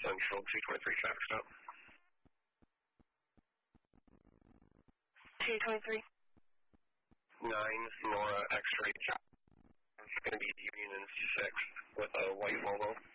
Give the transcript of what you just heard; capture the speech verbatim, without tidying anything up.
Central two twenty-three traffic stop. two twenty-three. nine Nora X-ray. It's going to be Union and six with a white Volvo.